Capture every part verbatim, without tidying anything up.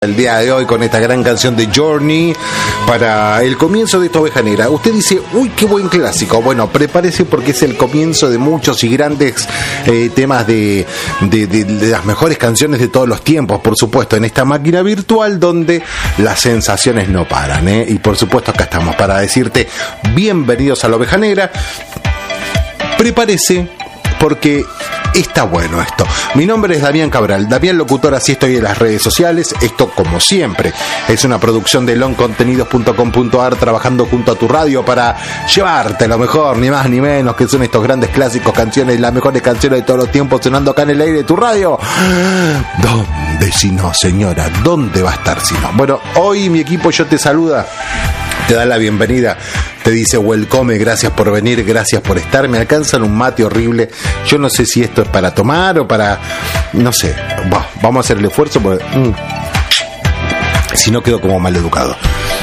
El día de hoy con esta gran canción de Journey para el comienzo de esta oveja negra. Usted dice, uy, qué buen clásico. Bueno, prepárese porque es el comienzo de muchos y grandes eh, temas de, de, de, de las mejores canciones de todos los tiempos, por supuesto, en esta máquina virtual donde las sensaciones no paran, ¿eh? Y por supuesto acá estamos para decirte, bienvenidos a la oveja negra. Prepárese porque está bueno esto. Mi nombre es Damián Cabral, Damián Locutor, así estoy en las redes sociales. Esto, como siempre, es una producción de long contenidos punto com punto a r, trabajando junto a tu radio para llevarte lo mejor, ni más ni menos, que son estos grandes clásicos, canciones, las mejores canciones de todos los tiempos, sonando acá en el aire de tu radio. ¿Dónde si no, señora? ¿Dónde va a estar si no? Bueno, hoy mi equipo yo te saluda, te da la bienvenida, te dice welcome, gracias por venir, gracias por estar. Me alcanzan un mate horrible, yo no sé si esto es para tomar o para, no sé, bah, vamos a hacer el esfuerzo porque, mm, si no quedo como mal educado.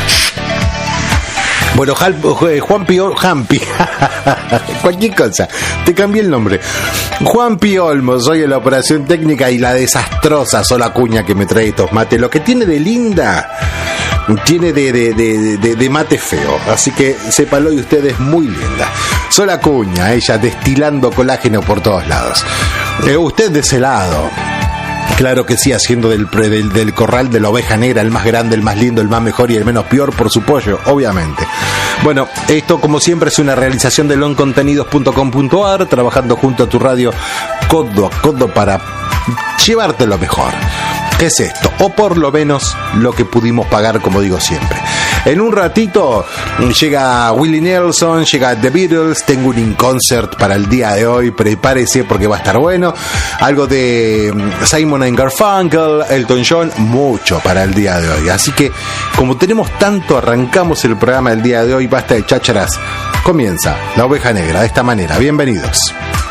Bueno, Juan Pío, Jampi, cualquier cosa, te cambié el nombre. Juan Pío Olmo, soy en la operación técnica y la desastrosa sola cuña que me trae estos mates. Lo que tiene de linda, tiene de, de, de, de, de mate feo, así que sépalo, y usted es muy linda. Sola cuña, ella destilando colágeno por todos lados. Eh, usted de ese lado, claro que sí, haciendo del, del, del corral de la oveja negra el más grande, el más lindo, el más mejor y el menos peor por su pollo, obviamente. Bueno, esto como siempre es una realización de long contenidos punto com punto a r, trabajando junto a tu radio codo a codo para llevarte lo mejor. ¿Qué es esto? O por lo menos lo que pudimos pagar, como digo siempre. En un ratito llega Willie Nelson, llega The Beatles, tengo un in-concert para el día de hoy, prepárese porque va a estar bueno. Algo de Simon and Garfunkel, Elton John, mucho para el día de hoy. Así que, como tenemos tanto, arrancamos el programa del día de hoy, basta de chácharas. Comienza La Oveja Negra de esta manera. Bienvenidos.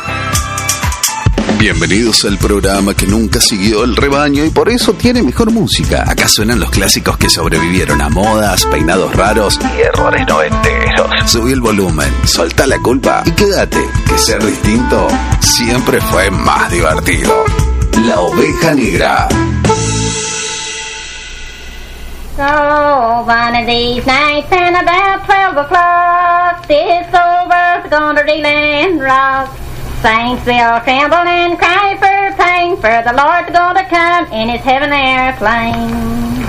Bienvenidos al programa que nunca siguió el rebaño y por eso tiene mejor música. Acá suenan los clásicos que sobrevivieron a modas, peinados raros y errores noventeros. Subí el volumen, soltá la culpa y quédate, que ser distinto siempre fue más divertido. La Oveja Negra. So one of these nights and about twelve o'clock, this old world's gonna reel and rock. Saints will tremble and cry for pain, for the Lord's gonna come in his heaven airplane.